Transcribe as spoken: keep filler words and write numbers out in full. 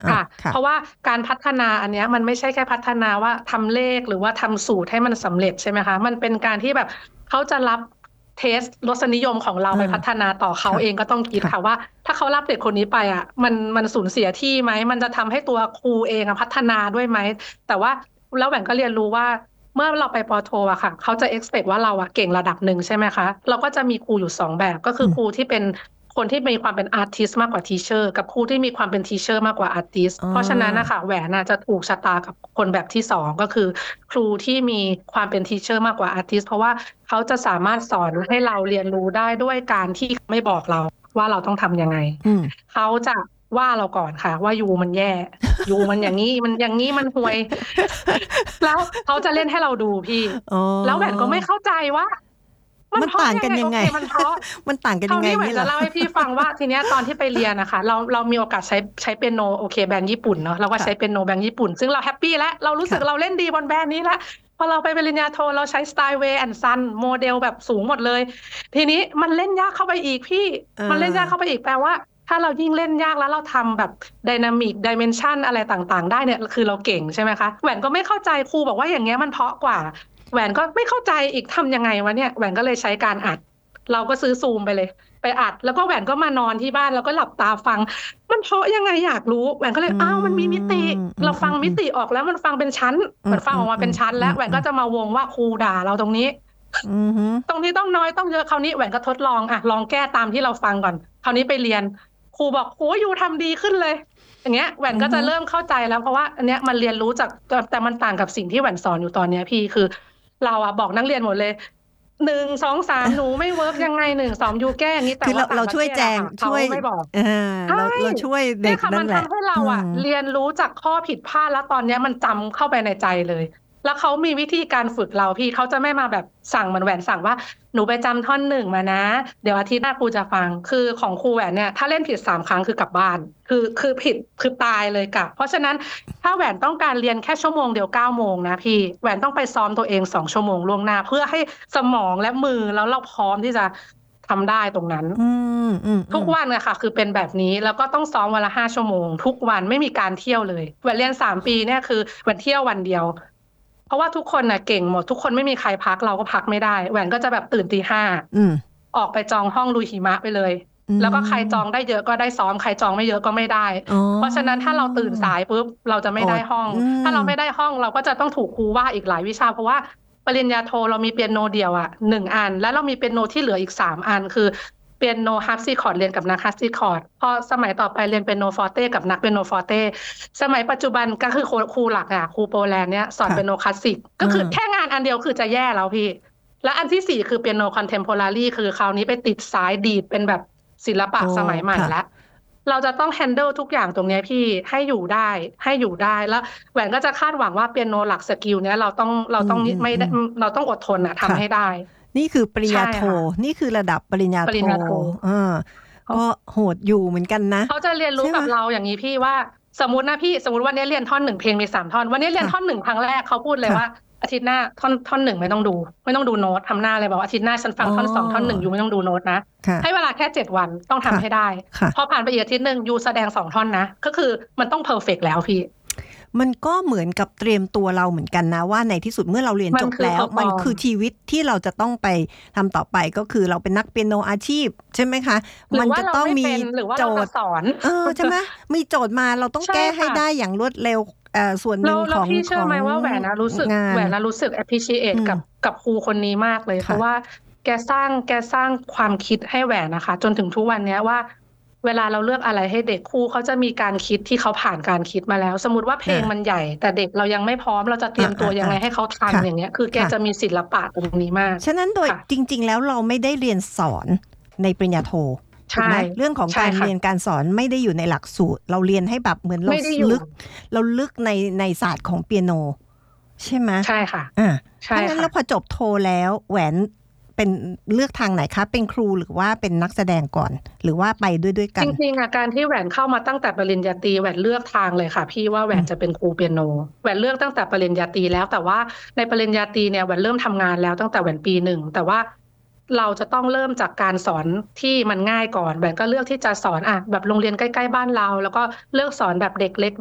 ค่ะเพราะว่าการพัฒนาอันเนี้ยมันไม่ใช่แค่พัฒนาว่าทำเลขหรือว่าทำสูตรให้มันสำเร็จใช่ไหมคะมันเป็นการที่แบบเขาจะรับเทสรสนิยมของเราไปพัฒนาต่อเขาเองก็ต้องคิดค่ะว่าถ้าเขารับเด็กคนนี้ไปอ่ะมันมันสูญเสียที่ไหมมันจะทำให้ตัวครูเองพัฒนาด้วยไหมแต่ว่าแล้วแหวนก็เรียนรู้ว่าเมื่อเราไปปอโทอะค่ะเขาจะ expect ว่าเราอะเก่งระดับหนึ่งใช่ไหมคะเราก็จะมีครูอยู่สองแบบก็คือครูที่เป็นคนที่มีความเป็นอาร์ติสมากกว่าทีเชอร์กับครูที่มีความเป็นทีเชอร์มากกว่าอาร์ติสเพราะฉะนั้นนะคะแหวนน่ะจะถูกชะตากับคนแบบที่สองก็คือครูที่มีความเป็นทีเชอร์มากกว่าอาร์ติสเพราะว่าเขาจะสามารถสอนให้เราเรียนรู้ได้ด้วยการที่ไม่บอกเราว่าเราต้องทำยังไงเขาจะว่าเราก่อนค่ะว่ายูมันแย่ยูมันอย่างนี้มันอย่างนี้มันห่วยแล้วเขาจะเล่นให้เราดูพี่แล้วแหวนก็ไม่เข้าใจว่ามันต่างกันยังไงมันเพราะมันต่างกันยังไงนี่แหวนจะเล่าให้พี่ฟังว่าทีเนี้ยตอนที่ไปเรียนนะคะเราเรามีโอกาสใช้ใช้เปียโนโอเคแบรนด์ญี่ปุ่นเนาะเราก็ใช้เปียโนแบรนด์ญี่ปุ่นซึ่งเราแฮปปี้แล้วเรารู้สึกเราเล่นดีบนแบรนด์นี้แล้วพอเราไปปริญญาโทเราใช้สไตล์เวย์แอนด์ซันโมเดลแบบสูงหมดเลยทีนี้มันเล่นยากเข้าไปอีกพี่มันเล่นยากเข้าไปอีกแปลว่าถ้าเรายิ่งเล่นยากแล้วเราทำแบบไดนามิกดิเมนชันอะไรต่างๆได้เนี่ยคือเราเก่งใช่ไหมคะแหวนก็ไม่เข้าใจครูบอกว่าอย่างเงี้ยมันเพราะกว่าแหวนก็ไม่เข้าใจอีกทำยังไงวะเนี่ยแหวนก็เลยใช้การอัดเราก็ซื้อซูมไปเลยไปอัดแล้วก็แหวนก็มานอนที่บ้านแล้วก็หลับตาฟังมันเพราะยังไงอยากรู้แหวนก็เลยอ้าวมันมีมิติเราฟังมิติออกแล้วมันฟังเป็นชั้นมันฟังออกมาเป็นชั้นแล้วแหวนก็จะมาวงว่าครูด่าเราตรงนี้ตรงนี้ต้องน้อยต้องเยอะคราวนี้แหวนก็ทดลองอ่ะลองแก้ตามที่เราฟังก่อนคราวนี้ไปเรียนครูบอกโอ้ยูทำดีขึ้นเลยอย่างเงี้ยแหวนก็จะเริ่มเข้าใจแล้วเพราะว่าอันเนี้ยมันเรียนรู้จากแต่มันต่างกับสิ่งที่แหวนสอนอยู่ตอนเนี้ยพี่คือเราอะบอกนักเรียนหมดเลยหนึ่งสองสามหนูไม่เวิร์กยังไงหนึ่งสองยูแก้อย่างนี้แต่ว่าเราช่วยแจงช่วยไม่บอกเราเราช่วยเด็กนั่นแหละมันทำให้เราอะเรียนรู้จากข้อผิดพลาดแล้วตอนนี้มันจำเข้าไปในใจเลยแล้วเขามีวิธีการฝึกเราพี่เขาจะไม่มาแบบสั่งเหมือนแหวนสั่งว่าหนูไปจำท่อนหนึ่งมานะเดี๋ยวอาทิตย์หน้าครูจะฟังคือของครูแหวนเนี่ยถ้าเล่นผิดสามครั้งคือกลับบ้านคือคือผิดคือตายเลยกลับเพราะฉะนั้นถ้าแหวนต้องการเรียนแค่ชั่วโมงเดียวเก้าโมงนะพี่แหวนต้องไปซ้อมตัวเองสองชั่วโมงล่วงหน้าเพื่อให้สมองและมือแล้วเราพร้อมที่จะทำได้ตรงนั้นทุกวันอะค่ะคือเป็นแบบนี้แล้วก็ต้องซ้อมวันละห้าชั่วโมงทุกวันไม่มีการเที่ยวเลยแหวนเรียนสามปีเนี่ยคือแหวนเที่ยววันเดียวเพราะว่าทุกคนน่ะเก่งหมดทุกคนไม่มีใครพักเราก็พักไม่ได้แหวนก็จะแบบตื่นตีห้าออกไปจองห้องลุยหิมะไปเลยแล้วก็ใครจองได้เยอะก็ได้ซ้อมใครจองไม่เยอะก็ไม่ได้เพราะฉะนั้นถ้าเราตื่นสายปุ๊บเราจะไม่ได้ห้องถ้าเราไม่ได้ห้องเราก็จะต้องถูกครูว่าอีกหลายวิชาเพราะว่าปริญญาโทเรามีเปียโนเดียวอ่ะหนึ่งอันแล้วเรามีเปียโนที่เหลืออีกสามอันคือเปียโนฮาร์ปซีคอร์ดเรียนกับนักฮาร์ปซีคอร์ดพอสมัยต่อไปเรียนเปียโนฟอร์เต้กับนักเปียโนฟอร์เต้สมัยปัจจุบันก็คือครูหลักอ่ะครูโปแลนด์เนี่ยสอนเปียโนคลาสสิกก็คือแค่งานอันเดียวคือจะแย่แล้วพี่และอันที่สี่คือเปียโนคอนเทมโพรารีคือคราวนี้ไปติดสายดีดเป็นแบบศิลปะสมัยใหม่แล้วเราจะต้องแฮนเดิลทุกอย่างตรงนี้พี่ให้อยู่ได้ให้อยู่ได้แล้วแหวนก็จะคาดหวังว่าเปียโนหลักสกิลเนี้ยเราต้องเราต้องไม่เราต้องอดทนอะทำให้ได้นี่คือปริญญาโทนี่คือระดับปริญญาโทอ่าก็โหดอยู่เหมือนกันนะเขาจะเรียนรู้กับเราอย่างนี้พี่ว่าสมมตินะพี่สมมติวันนี้เรียนท่อนหนึ่งเพลงมีสามท่อนวันนี้เรียนท่อนหนึ่งครั้งแรกเขาพูดเลยว่าอาทิตย์หน้าท่อนท่อนหนึ่งไม่ต้องดูไม่ต้องดูโน้ตทำหน้าเลยบอกว่าอาทิตย์หน้าฉันฟังท่อนสองท่อนหนึ่งยูไม่ต้องดูโน้ตนะให้เวลาแค่เจ็ดวันต้องทำให้ได้พอผ่านไปอีกอาทิตย์หนึ่งยูแสดงสองท่อนนะก็คือมันต้องเพอร์เฟกต์แล้วพี่มันก็เหมือนกับเตรียมตัวเราเหมือนกันนะว่าในที่สุดเมื่อเราเรียนจบแล้วมันคือชีวิตที่เราจะต้องไปทำต่อไปก็คือเราเป็นนักเปียโนอาชีพใช่ไหมคะมันจะต้องมีโจทย์สอนเออใช่ไหมมีโจทย์มาเราต้องแก้ให้ได้อย่างรวดเร็วส่วนหนึ่งของพี่เชื่อไหมว่าแหวนนะรู้สึกแหวนนะรู้สึก appreciate กับกับครูคนนี้มากเลยเพราะว่าแกสร้างแกสร้างความคิดให้แหวนนะคะจนถึงทุกวันนี้ว่าเวลาเราเลือกอะไรให้เด็กครูเขาจะมีการคิดที่เขาผ่านการคิดมาแล้วสมมติว่าเพลงมันใหญ่แต่เด็กเรายังไม่พร้อมเราจะเตรียมตัวยังไงให้เขาทันอย่างเงี้ยคือแกจะมีศิลปะตรงนี้มากฉะนั้นโดยจริงๆแล้วเราไม่ได้เรียนสอนในปริญญาโทใช่เรื่องของการเรียนการสอนไม่ได้อยู่ในหลักสูตรเราเรียนให้แบบเหมือนเราลึกเราลึกในในศาสตร์ของเปียโนใช่ไหมใช่ค่ะอ่าเพราะงั้นแล้วพอจบโทแล้วแหวนเป็นเลือกทางไหนคะเป็นครูหรือว่าเป็นนักแสดงก่อนหรือว่าไปด้วยด้วยกันจริงๆอ่ะการที่แหวนเข้ามาตั้งแต่ปริญญาตรีแหวนเลือกทางเลยค่ะพี่ว่าแหวนจะเป็นครูเปียโนแหวนเลือกตั้งแต่ปริญญาตรีแล้วแต่ว่าในปริญญาตรีเนี่ยแหวนเริ่มทำงานแล้วตั้งแต่แหวนปีหนึ่งแต่ว่าเราจะต้องเริ่มจากการสอนที่มันง่ายก่อนแบนก็เลือกที่จะสอนอ่ะแบบโรงเรียนใกล้ๆบ้านเราแล้วก็เลือกสอนแบบเด็กเล็ก